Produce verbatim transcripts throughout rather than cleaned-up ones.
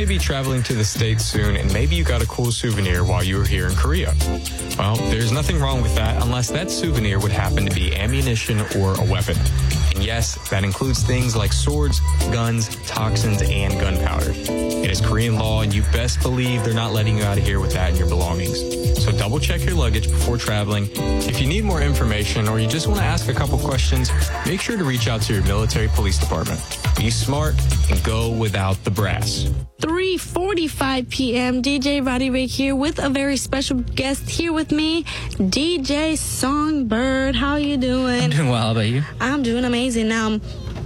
may be traveling to the States soon, and maybe you got a cool souvenir while you were here in Korea. Well, there's nothing wrong with that unless that souvenir would happen to be ammunition or a weapon. And yes, that includes things like swords, guns, toxins, and gunpowder. It is Korean law, and you best believe they're not letting you out of here with that in your belongings. So double check your luggage before traveling. If you need more information or you just want to ask a couple questions, make sure to reach out to your military police department. Be smart and go without the brass. three forty-five p.m. D J Roddy Ray here with a very special guest here with me, D J Songbird. How you doing? I'm doing well. How about you? I'm doing amazing. Now,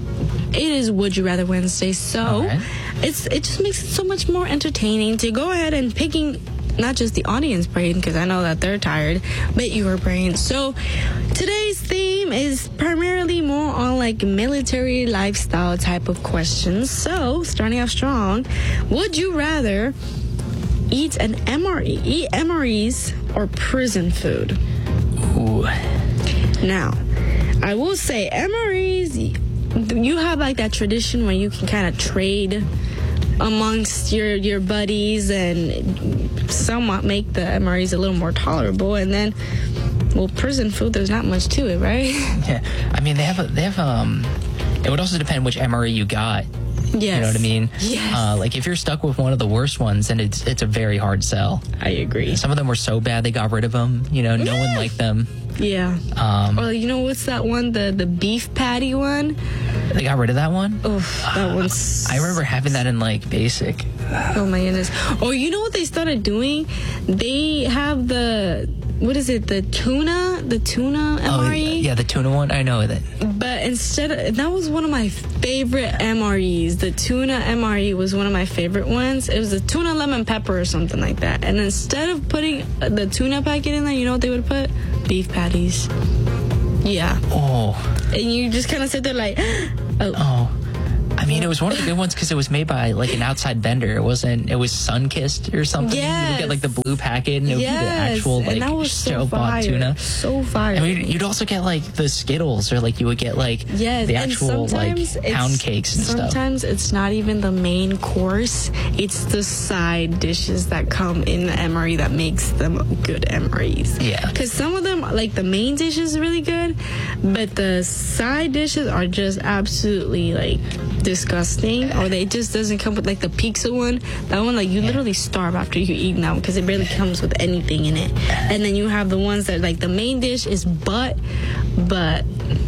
it is Would You Rather Wednesday, so right. it's it just makes it so much more entertaining to go ahead and picking not just the audience brain, because I know that they're tired, but your brain. So today's theme is primarily more on like military lifestyle type of questions. So starting off strong, would you rather eat an M R E, eat M R Es or prison food? Ooh. Now, I will say M R Es, you have like that tradition where you can kind of trade amongst your your buddies and somewhat make the M R Es a little more tolerable. And then, well, prison food, there's not much to it, right? Yeah, I mean they have a, they have um. It would also depend which M R E you got. Yes. You know what I mean? Yes. Uh, like if you're stuck with one of the worst ones, then it's it's a very hard sell. I agree. Some of them were so bad they got rid of them. You know, no Yeah. one liked them. Yeah. Um, Well, you know what's that one? The the beef patty one. they got rid of that one. Oof, that one's. I remember having that in like basic. Oh my goodness. Or you know what they started doing? They have the, what is it? The tuna, the tuna M R E. Oh yeah, the tuna one. I know that. But instead of, that was one of my favorite M R Es. The tuna M R E was one of my favorite ones. It was a tuna lemon pepper or something like that. And instead of putting the tuna packet in there, you know what they would put? Beef patties. Yeah. Oh. And you just kind of sit there like, oh. Oh. I mean, it was one of the good ones because it was made by like an outside vendor. It wasn't. It was Sunkissed or something. Yes. You would get like the blue packet and it would Yes. be the actual like and that was so store-bought fire. tuna. So fire. I mean, you'd also get like the Skittles, or like you would get like Yes, the and actual like sometimes it's- pound cakes and stuff. Sometimes it's not even the main course; it's the side dishes that come in the M R E that makes them good M R Es. Yeah. Because some of them, like the main dish is really good, but the side dishes are just absolutely like disgusting, or they just doesn't come with like the pizza one. That one, like you Yeah. literally starve after you eat now because it barely comes with anything in it. And then you have the ones that like the main dish is butt, but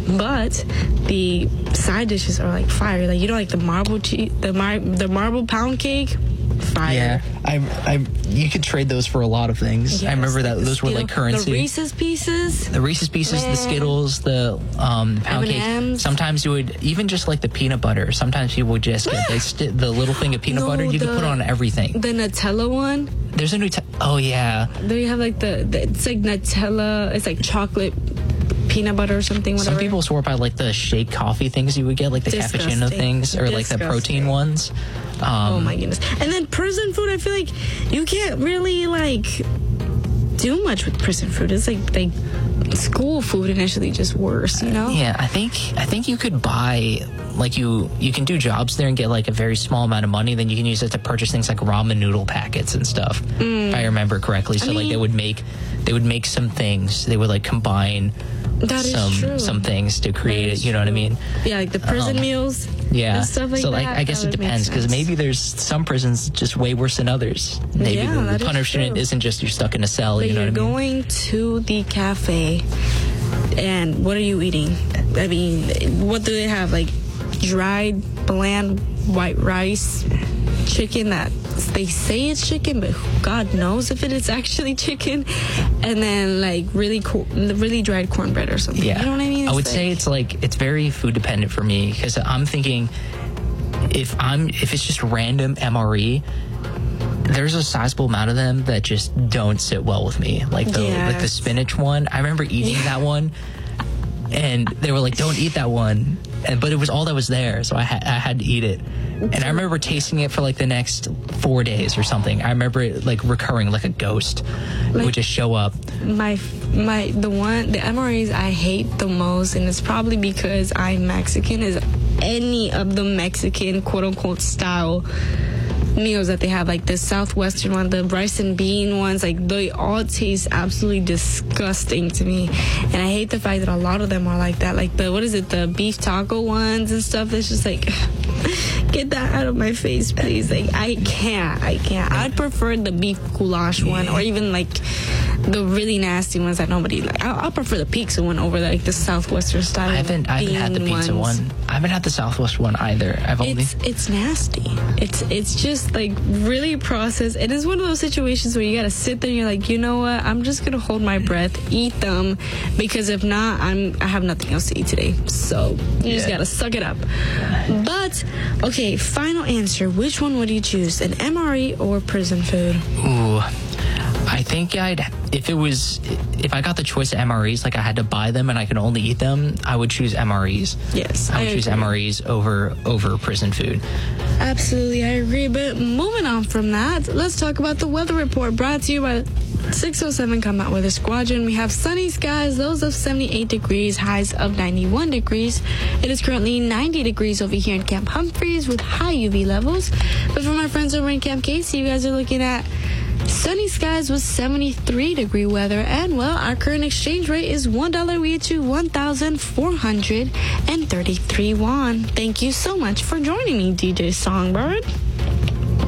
but the side dishes are like fire. Like you know, like the marble cheese, the mar- the marble pound cake, fire. Yeah, I, I, you could trade those for a lot of things. Yes, I remember that the those were Skittle- like currency. The Reese's Pieces. The Reese's Pieces, the Skittles, the um, pound M and cake. M's. Sometimes you would even just like the peanut butter. Sometimes people would just get they st- the little thing of peanut No, butter. You could the- put on everything. The Nutella one. There's a new. T- oh yeah, They have like the, the it's like Nutella. It's like chocolate peanut butter or something. Whatever. some people swore by like the shake coffee things you would get, like the Disgusting. cappuccino things, or like the Disgusting. protein ones. Um, Oh my goodness. And then prison food, I feel like you can't really like do much with prison food. It's like like school food initially just worse, you know? Yeah, I think I think you could buy like you you can do jobs there and get like a very small amount of money. Then you can use it to purchase things like ramen noodle packets and stuff. If I remember correctly, so I like they mean- would make they would make some things. They would like combine That is some true. some things to create That it. is You know what I true. mean? Yeah, like the prison Um, meals. Yeah. And stuff like so like that, I guess that it would make depends because sense. maybe there's some prisons just way worse than others. Maybe Yeah, the, that the is punishment true. isn't just you're stuck in a cell. But you know you're what I mean? going to the cafe, and what are you eating? I mean, what do they have? Like dried, bland white rice, chicken that they say it's chicken, but God knows if it is actually chicken, and then like really cor- really dried cornbread or something. Yeah, You know what I mean? I would It's say like- it's like it's very food dependent for me because I'm thinking if I'm if it's just random M R E, there's a sizable amount of them that just don't sit well with me. Like the like the Yes. spinach one. I remember eating Yeah. that one, and they were like, "Don't eat that one," and but it was all that was there, so I had I had to eat it. And I remember tasting it for like the next four days or something. I remember it like recurring like a ghost. It would just show up. my my the one the M R Es I hate the most, and it's probably because I'm Mexican, is any of the Mexican quote unquote style meals that they have, like the Southwestern one, the rice and bean ones, like they all taste absolutely disgusting to me. And I hate the fact that a lot of them are like that. Like the, what is it, the beef taco ones and stuff. That's just like, get that out of my face, please. Like, I can't. I can't. I'd prefer the beef goulash one, or even like the really nasty ones that nobody like. I, I prefer the pizza one over like the Southwestern style. I haven't. I haven't had the pizza ones. one. I haven't had the Southwest one either. I've only. It's it's nasty. It's it's just like really processed. And it's one of those situations where you gotta sit there and you're like, you know what? I'm just gonna hold my breath, eat them, because if not, I'm I have nothing else to eat today. So you Yeah. just gotta suck it up. But okay, final answer. Which one would you choose? An M R E or prison food? Ooh. I think I'd, if it was, if I got the choice of M R Es, like I had to buy them and I could only eat them, I would choose M R Es. Yes, I would I choose agree. M R Es over over prison food. Absolutely, I agree. But moving on from that, let's talk about the weather report brought to you by six oh seven Combat Weather Squadron. We have sunny skies, lows of seventy-eight degrees, highs of ninety-one degrees. It is currently ninety degrees over here in Camp Humphreys with high U V levels. But for my friends over in Camp Casey, you guys are looking at sunny skies with seventy-three degree weather. And well, our current exchange rate is one dollar we to one thousand four hundred thirty-three won. Thank you so much for joining me, D J Songbird.